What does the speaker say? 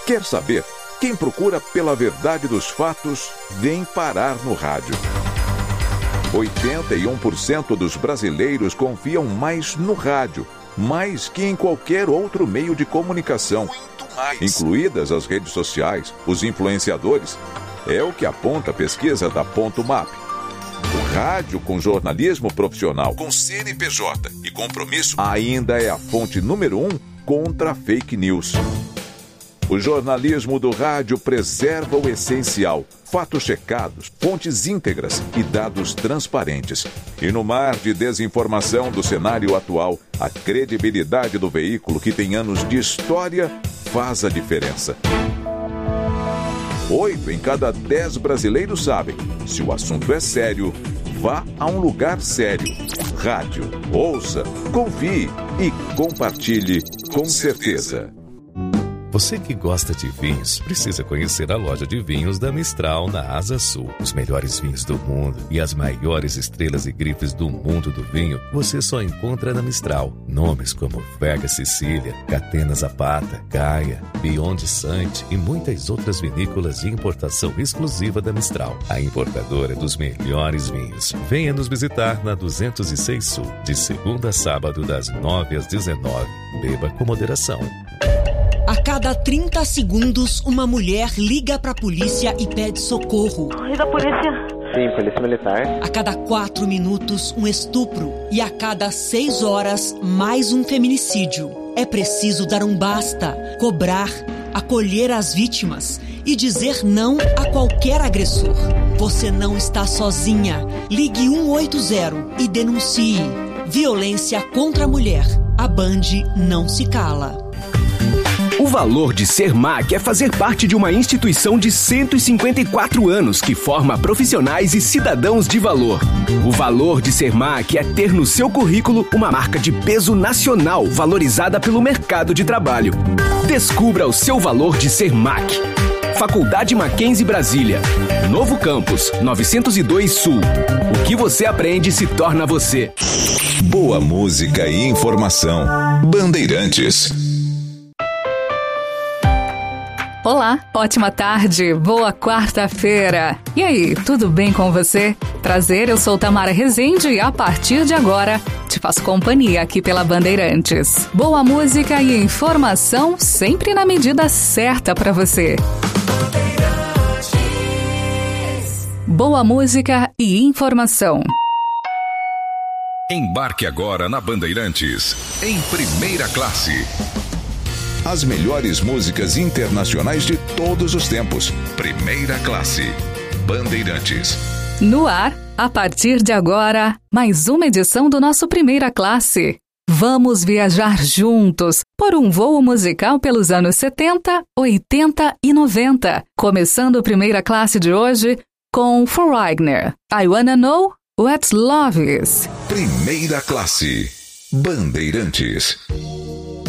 Quer saber? Quem procura pela verdade dos fatos vem parar no rádio. 81% dos brasileiros confiam mais no rádio, mais que em qualquer outro meio de comunicação, incluídas as redes sociais, os influenciadores. É o que aponta a pesquisa da Ponto Map. O rádio com jornalismo profissional, com CNPJ e compromisso, ainda é a fonte número 1 contra a fake news. O jornalismo do rádio preserva o essencial, fatos checados, fontes íntegras e dados transparentes. E no mar de desinformação do cenário atual, a credibilidade do veículo que tem anos de história faz a diferença. 8 em cada 10 brasileiros sabem, se o assunto é sério, vá a um lugar sério. Rádio, ouça, confie e compartilhe com certeza. Você que gosta de vinhos, precisa conhecer a loja de vinhos da Mistral na Asa Sul. Os melhores vinhos do mundo e as maiores estrelas e grifes do mundo do vinho, você só encontra na Mistral. Nomes como Vega Sicília, Catena Zapata, Gaia, Beyond Sante e muitas outras vinícolas de importação exclusiva da Mistral. A importadora dos melhores vinhos. Venha nos visitar na 206 Sul, de segunda a sábado, das 9 às 19. Beba com moderação. A cada 30 segundos, uma mulher liga pra polícia e pede socorro. E da polícia? Sim, polícia militar. A cada 4 minutos, um estupro. E a cada 6 horas, mais um feminicídio. É preciso dar um basta, cobrar, acolher as vítimas e dizer não a qualquer agressor. Você não está sozinha. Ligue 180 e denuncie. Violência contra a mulher. A Band não se cala. O valor de ser MAC é fazer parte de uma instituição de 154 anos que forma profissionais e cidadãos de valor. O valor de ser MAC é ter no seu currículo uma marca de peso nacional valorizada pelo mercado de trabalho. Descubra o seu valor de ser MAC. Faculdade Mackenzie Brasília. Novo Campus, 902 Sul. O que você aprende se torna você. Boa música e informação. Bandeirantes. Olá, ótima tarde, boa quarta-feira. E aí, tudo bem com você? Prazer, eu sou Tamara Rezende e a partir de agora te faço companhia aqui pela Bandeirantes. Boa música e informação sempre na medida certa para você. Boa música e informação. Embarque agora na Bandeirantes, em primeira classe. As melhores músicas internacionais de todos os tempos. Primeira classe. Bandeirantes. No ar, a partir de agora, mais uma edição do nosso Primeira Classe. Vamos viajar juntos por um voo musical pelos anos 70, 80 e 90. Começando Primeira Classe de hoje com Foreigner. I Wanna Know What Love Is. Primeira Classe. Bandeirantes.